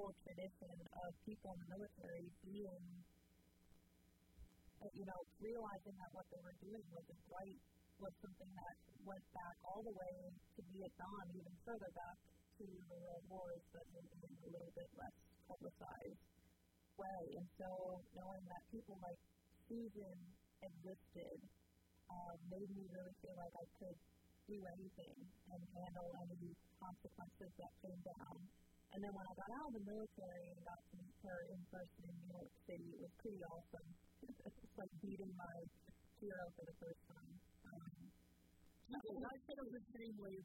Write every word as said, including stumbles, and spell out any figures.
whole tradition of people in the military being, uh, you know, realizing that what they were doing wasn't right was something that went back all the way to Vietnam, even further back to the World Wars, but maybe in a little bit less publicized way. And so knowing that people like Susan existed uh, made me really feel like I could do anything and handle any consequences that came down. And then when I got out of the military and got to meet her in person in New York City, it was pretty awesome. It's like meeting my hero for the first time. Um, I feel the same way